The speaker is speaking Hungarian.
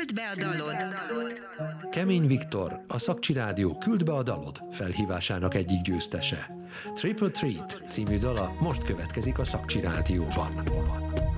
Küld be a dalod! Kemény Viktor, a Szakcsi Rádió Küld be a dalod felhívásának egyik győztese. Triple Treat című dala most következik a Szakcsi Rádióban.